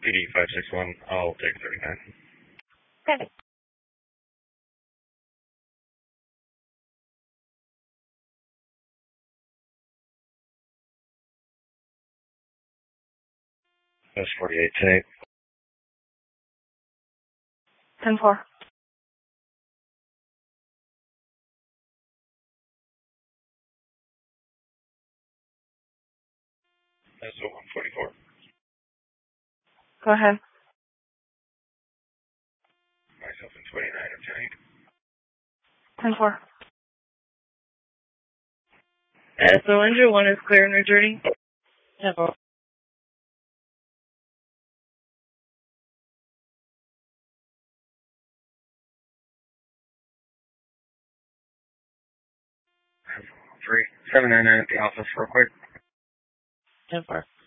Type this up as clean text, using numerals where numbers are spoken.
PD 561, I'll take 39. Okay. That's 48 tape. 10-4. That's a 144. Go ahead. Myself in 29 or 10-4. So engine 1 is clear in your journey. 10-4. Three. 799 at the office real quick. 10-4.